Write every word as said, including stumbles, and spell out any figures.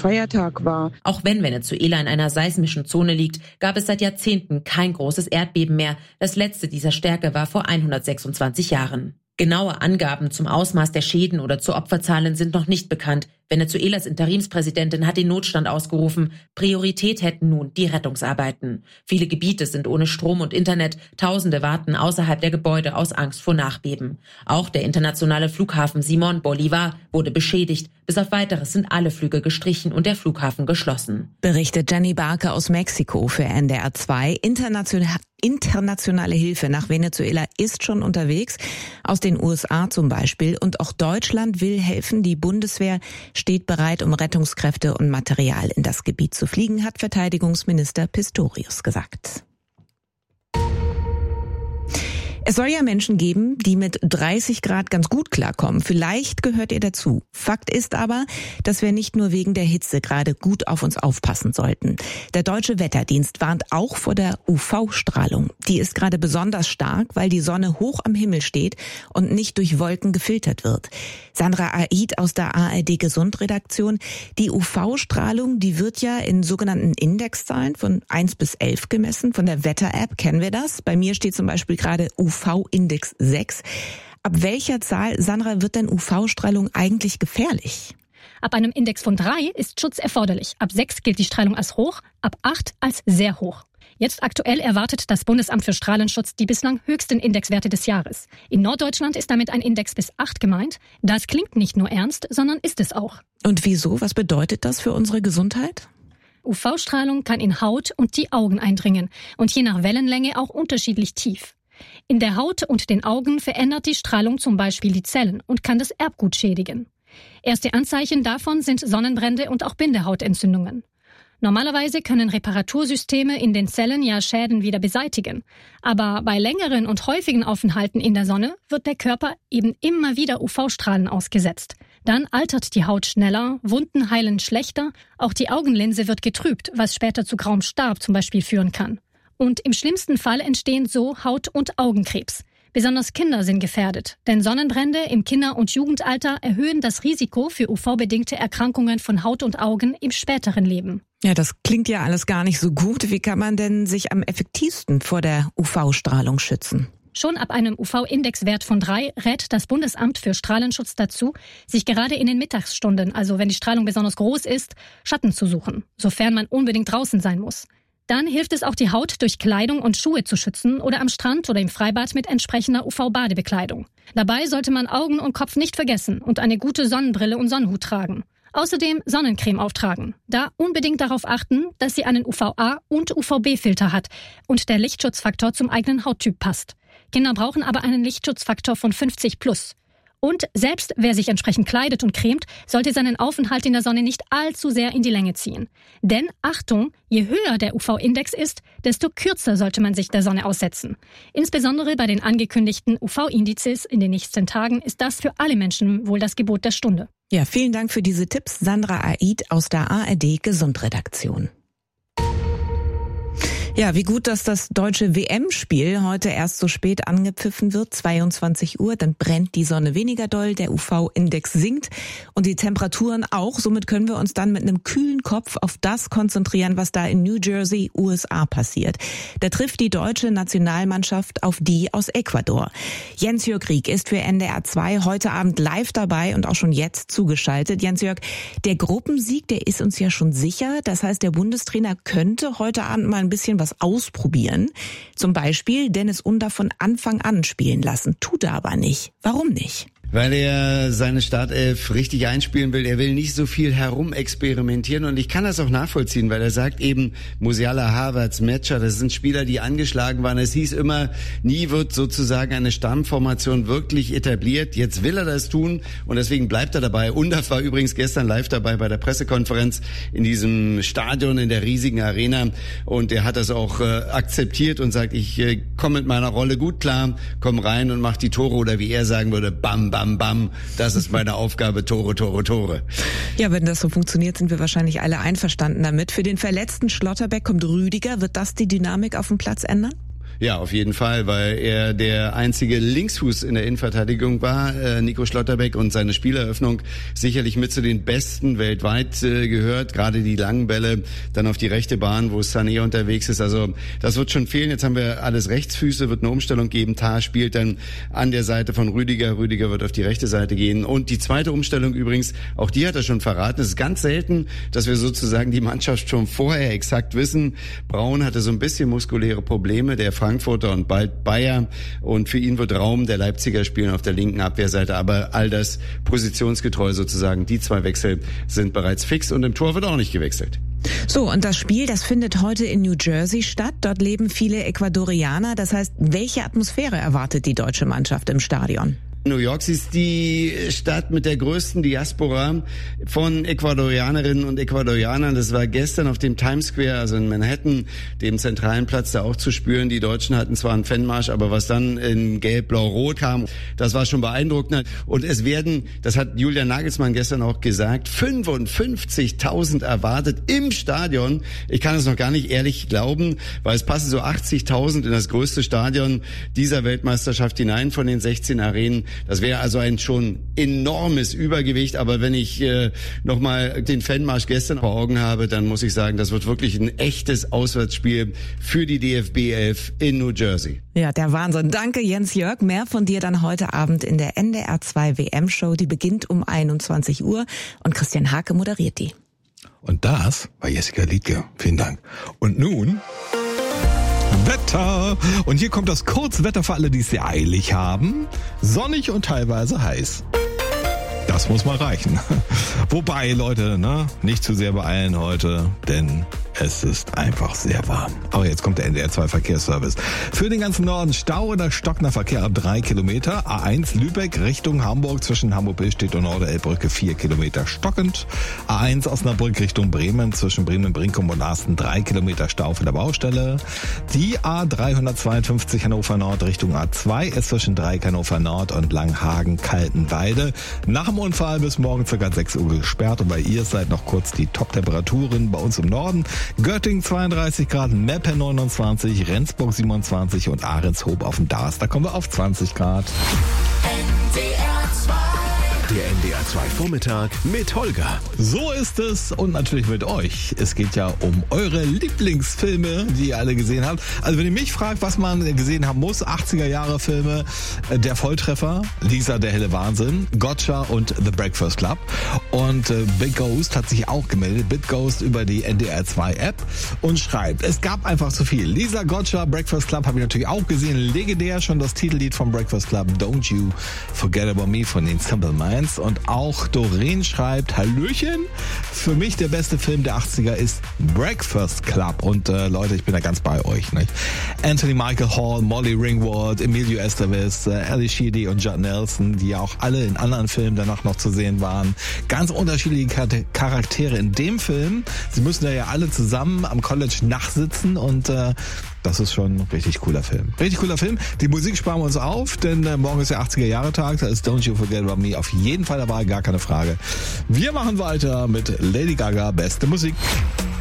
Feiertag war. Auch wenn Venezuela in einer seismischen Zone liegt, gab es seit Jahrzehnten kein großes Erdbeben mehr. Das letzte dieser Stärke war vor hundertsechsundzwanzig Jahren. Genaue Angaben zum Ausmaß der Schäden oder zu Opferzahlen sind noch nicht bekannt. Venezuelas Interimspräsidentin hat den Notstand ausgerufen. Priorität hätten nun die Rettungsarbeiten. Viele Gebiete sind ohne Strom und Internet. Tausende warten außerhalb der Gebäude aus Angst vor Nachbeben. Auch der internationale Flughafen Simón Bolívar wurde beschädigt. Bis auf Weiteres sind alle Flüge gestrichen und der Flughafen geschlossen. Berichtet Jenny Barker aus Mexiko für N D R zwei. International, internationale Hilfe nach Venezuela ist schon unterwegs. Aus den U S A zum Beispiel. Und auch Deutschland will helfen. Die Bundeswehr steht bereit, um Rettungskräfte und Material in das Gebiet zu fliegen, hat Verteidigungsminister Pistorius gesagt. Es soll ja Menschen geben, die mit dreißig Grad ganz gut klarkommen. Vielleicht gehört ihr dazu. Fakt ist aber, dass wir nicht nur wegen der Hitze gerade gut auf uns aufpassen sollten. Der Deutsche Wetterdienst warnt auch vor der U V-Strahlung. Die ist gerade besonders stark, weil die Sonne hoch am Himmel steht und nicht durch Wolken gefiltert wird. Sandra Aid aus der A R D-Gesund-Redaktion. Die U V-Strahlung, die wird ja in sogenannten Indexzahlen von eins bis elf gemessen. Von der Wetter-App kennen wir das. Bei mir steht zum Beispiel gerade U V-Index sechs. Ab welcher Zahl, Sandra, wird denn U V-Strahlung eigentlich gefährlich? Ab einem Index von drei ist Schutz erforderlich. Ab sechs gilt die Strahlung als hoch, ab acht als sehr hoch. Jetzt aktuell erwartet das Bundesamt für Strahlenschutz die bislang höchsten Indexwerte des Jahres. In Norddeutschland ist damit ein Index bis acht gemeint. Das klingt nicht nur ernst, sondern ist es auch. Und wieso? Was bedeutet das für unsere Gesundheit? U V-Strahlung kann in Haut und die Augen eindringen und je nach Wellenlänge auch unterschiedlich tief. In der Haut und den Augen verändert die Strahlung zum Beispiel die Zellen und kann das Erbgut schädigen. Erste Anzeichen davon sind Sonnenbrände und auch Bindehautentzündungen. Normalerweise können Reparatursysteme in den Zellen ja Schäden wieder beseitigen. Aber bei längeren und häufigen Aufenthalten in der Sonne wird der Körper eben immer wieder U V-Strahlen ausgesetzt. Dann altert die Haut schneller, Wunden heilen schlechter, auch die Augenlinse wird getrübt, was später zu grauem Star zum Beispiel führen kann. Und im schlimmsten Fall entstehen so Haut- und Augenkrebs. Besonders Kinder sind gefährdet, denn Sonnenbrände im Kinder- und Jugendalter erhöhen das Risiko für U V-bedingte Erkrankungen von Haut und Augen im späteren Leben. Ja, das klingt ja alles gar nicht so gut. Wie kann man denn sich am effektivsten vor der U V-Strahlung schützen? Schon ab einem U V-Indexwert von drei rät das Bundesamt für Strahlenschutz dazu, sich gerade in den Mittagsstunden, also wenn die Strahlung besonders groß ist, Schatten zu suchen, sofern man unbedingt draußen sein muss. Dann hilft es auch, die Haut durch Kleidung und Schuhe zu schützen oder am Strand oder im Freibad mit entsprechender U V-Badebekleidung. Dabei sollte man Augen und Kopf nicht vergessen und eine gute Sonnenbrille und Sonnenhut tragen. Außerdem Sonnencreme auftragen. Da unbedingt darauf achten, dass sie einen U V A- und U V B-Filter hat und der Lichtschutzfaktor zum eigenen Hauttyp passt. Kinder brauchen aber einen Lichtschutzfaktor von fünfzig plus. Und selbst wer sich entsprechend kleidet und cremt, sollte seinen Aufenthalt in der Sonne nicht allzu sehr in die Länge ziehen. Denn, Achtung, je höher der U V-Index ist, desto kürzer sollte man sich der Sonne aussetzen. Insbesondere bei den angekündigten U V-Indizes in den nächsten Tagen ist das für alle Menschen wohl das Gebot der Stunde. Ja, vielen Dank für diese Tipps, Sandra Aid aus der A R D-Gesundredaktion. Ja, wie gut, dass das deutsche W M-Spiel heute erst so spät angepfiffen wird, zweiundzwanzig Uhr, dann brennt die Sonne weniger doll, der U V-Index sinkt und die Temperaturen auch. Somit können wir uns dann mit einem kühlen Kopf auf das konzentrieren, was da in New Jersey, U S A passiert. Da trifft die deutsche Nationalmannschaft auf die aus Ecuador. Jens-Jörg Rieck ist für N D R zwei heute Abend live dabei und auch schon jetzt zugeschaltet. Jens-Jörg, der Gruppensieg, der ist uns ja schon sicher. Das heißt, der Bundestrainer könnte heute Abend mal ein bisschen was ausprobieren. Zum Beispiel Dennis Under von Anfang an spielen lassen. Tut er aber nicht. Warum nicht? Weil er seine Startelf richtig einspielen will. Er will nicht so viel herumexperimentieren und ich kann das auch nachvollziehen, weil er sagt eben, Musiala, Havertz, Metscher, das sind Spieler, die angeschlagen waren. Es hieß immer, nie wird sozusagen eine Stammformation wirklich etabliert. Jetzt will er das tun und deswegen bleibt er dabei. Undaf war übrigens gestern live dabei bei der Pressekonferenz in diesem Stadion, in der riesigen Arena und er hat das auch äh, akzeptiert und sagt, ich äh, komme mit meiner Rolle gut klar, komm rein und mach die Tore oder wie er sagen würde, bam, bam. Bam, bam, das ist meine Aufgabe, Tore, Tore, Tore. Ja, wenn das so funktioniert, sind wir wahrscheinlich alle einverstanden damit. Für den verletzten Schlotterbeck kommt Rüdiger. Wird das die Dynamik auf dem Platz ändern? Ja, auf jeden Fall, weil er der einzige Linksfuß in der Innenverteidigung war. Äh, Nico Schlotterbeck und seine Spieleröffnung sicherlich mit zu den Besten weltweit äh, gehört. Gerade die langen Bälle dann auf die rechte Bahn, wo Sané unterwegs ist. Also das wird schon fehlen. Jetzt haben wir alles Rechtsfüße, wird eine Umstellung geben. Tah spielt dann an der Seite von Rüdiger. Rüdiger wird auf die rechte Seite gehen. Und die zweite Umstellung übrigens, auch die hat er schon verraten. Es ist ganz selten, dass wir sozusagen die Mannschaft schon vorher exakt wissen. Braun hatte so ein bisschen muskuläre Probleme. Der Frankfurter und bald Bayer, und für ihn wird Raum, der Leipziger spielen auf der linken Abwehrseite, aber all das positionsgetreu sozusagen. Die zwei Wechsel sind bereits fix und im Tor wird auch nicht gewechselt. So, und das Spiel, das findet heute in New Jersey statt. Dort leben viele Ecuadorianer. Das heißt, welche Atmosphäre erwartet die deutsche Mannschaft im Stadion? New York ist die Stadt mit der größten Diaspora von Ecuadorianerinnen und Ecuadorianern. Das war gestern auf dem Times Square, also in Manhattan, dem zentralen Platz, da auch zu spüren. Die Deutschen hatten zwar einen Fanmarsch, aber was dann in Gelb-Blau-Rot kam, das war schon beeindruckend. Und es werden, das hat Julian Nagelsmann gestern auch gesagt, fünfundfünfzigtausend erwartet im Stadion. Ich kann es noch gar nicht ehrlich glauben, weil es passen so achtzigtausend in das größte Stadion dieser Weltmeisterschaft hinein von den sechzehn Arenen. Das wäre also ein schon enormes Übergewicht. Aber wenn ich äh, nochmal den Fanmarsch gestern vor Augen habe, dann muss ich sagen, das wird wirklich ein echtes Auswärtsspiel für die D F B elf in New Jersey. Ja, der Wahnsinn. Danke, Jens-Jörg. Mehr von dir dann heute Abend in der N D R zwei W M-Show. Die beginnt um einundzwanzig Uhr und Christian Hake moderiert die. Und das war Jessica Liedke. Vielen Dank. Und nun Wetter. Und hier kommt das Kurzwetter für alle, die es sehr eilig haben. Sonnig und teilweise heiß. Das muss mal reichen. Wobei, Leute, ne, nicht zu sehr beeilen heute, denn es ist einfach sehr warm. Aber jetzt kommt der N D R zwei Verkehrsservice. Für den ganzen Norden Stau oder stockender Verkehr ab drei Kilometer. A eins Lübeck Richtung Hamburg zwischen Hamburg-Billstedt und Norderelbbrücke vier Kilometer stockend. A eins Osnabrück Richtung Bremen zwischen Bremen-Brinkum und Asten drei Kilometer Stau für der Baustelle. Die A dreihundertzweiundfünfzig Hannover Nord Richtung A zwei ist zwischen Dreieck Hannover Nord und Langhagen-Kaltenweide. Nach dem Unfall bis morgen ca. sechs Uhr gesperrt und bei ihr seid noch kurz die Top-Temperaturen bei uns im Norden. Göttingen zweiunddreißig Grad, Meppen neunundzwanzig, Rendsburg siebenundzwanzig und Ahrenshoop auf dem Darß, da kommen wir auf zwanzig Grad. Der N D R zwei Vormittag mit Holger. So ist es und natürlich mit euch. Es geht ja um eure Lieblingsfilme, die ihr alle gesehen habt. Also wenn ihr mich fragt, was man gesehen haben muss, achtziger Jahre Filme, Der Volltreffer, Lisa, der helle Wahnsinn, Gotcha und The Breakfast Club. Und äh, Big Ghost hat sich auch gemeldet, Big Ghost über die N D R zwei App und schreibt, es gab einfach zu viel. Lisa, Gotcha, Breakfast Club habe ich natürlich auch gesehen. Legendär schon das Titellied vom Breakfast Club, Don't You Forget About Me von den Simple Minds. Und auch Doreen schreibt, Hallöchen, für mich der beste Film der achtziger ist Breakfast Club. Und äh, Leute, ich bin da ganz bei euch. Nicht? Anthony Michael Hall, Molly Ringwald, Emilio Estevez, äh, Ali Sheedy und Judd Nelson, die ja auch alle in anderen Filmen danach noch zu sehen waren. Ganz unterschiedliche Charaktere in dem Film. Sie müssen da ja alle zusammen am College nachsitzen und äh, das ist schon ein richtig cooler Film. Richtig cooler Film. Die Musik sparen wir uns auf, denn äh, morgen ist der achtziger Jahre Tag. Da ist Don't You Forget About Me auf jeden Fall dabei, gar keine Frage. Wir machen weiter mit Lady Gaga, beste Musik.